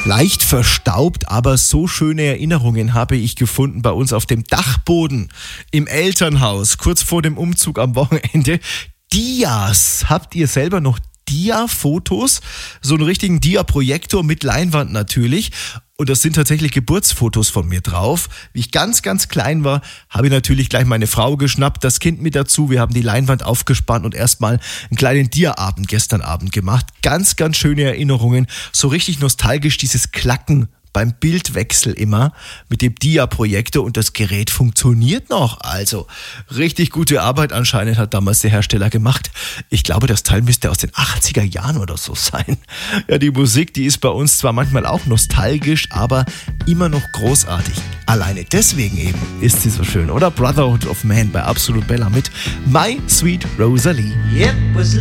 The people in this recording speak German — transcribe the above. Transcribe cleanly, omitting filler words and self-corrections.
Leicht verstaubt, aber so schöne Erinnerungen habe ich gefunden bei uns auf dem Dachboden im Elternhaus, kurz vor dem Umzug am Wochenende. Dias. Habt ihr selber noch Dia-Fotos? So einen richtigen Dia-Projektor mit Leinwand natürlich. Und das sind tatsächlich Geburtsfotos von mir drauf. Wie ich ganz, ganz klein war, habe ich natürlich gleich meine Frau geschnappt, das Kind mit dazu. Wir haben die Leinwand aufgespannt und erstmal einen kleinen Dia-Abend gestern Abend gemacht. Ganz, ganz schöne Erinnerungen. So richtig nostalgisch, dieses Klacken beim Bildwechsel immer mit dem Dia-Projektor, und das Gerät funktioniert noch. Also richtig gute Arbeit anscheinend hat damals der Hersteller gemacht. Ich glaube, das Teil müsste aus den 80er Jahren oder so sein. Ja, die Musik, die ist bei uns zwar manchmal auch nostalgisch, aber immer noch großartig. Alleine deswegen eben ist sie so schön, oder? Brotherhood of Man bei Absolut Bella mit My Sweet Rosalie. It was